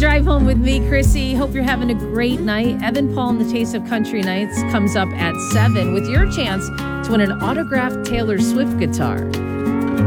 Drive Home with me, Chrissy. Hope you're having a great night. Evan Paul and the Taste of Country Nights comes up at 7 with your chance to win an autographed Taylor Swift guitar.